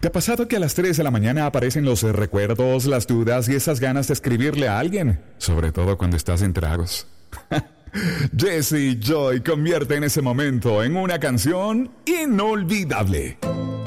¿Te ha pasado que a las 3 de la mañana aparecen los recuerdos, las dudas y esas ganas de escribirle a alguien? Sobre todo cuando estás en tragos. Jesse Joy convierte en ese momento en una canción inolvidable.